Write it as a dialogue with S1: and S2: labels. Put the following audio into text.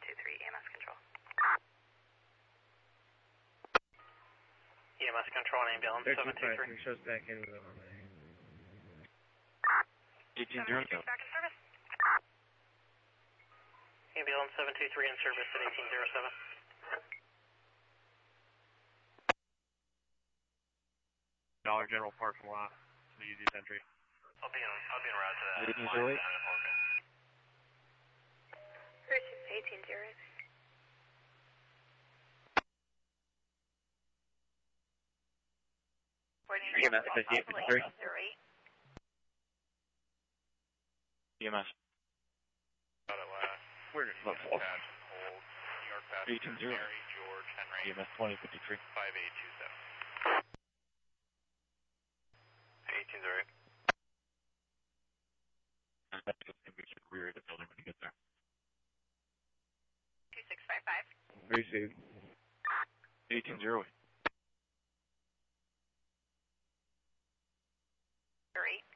S1: 723 EMS control.
S2: EMS control and ambulance 723.
S3: Shows back in with
S1: 18-0. Back in service.
S2: Ambulance 723 in service at 1807.
S3: Dollar General parking lot. So easy entry.
S4: I'll be en route to that.
S5: 1808.
S1: Pursuit 1808.
S5: EMS 5853. EMS.
S3: Where did
S5: Level 4. 18-0. EMS 2053.
S4: 5827. 1808.
S5: We should rear the building when you get there.
S1: 2655.
S3: Received.
S5: 1808.
S1: 3.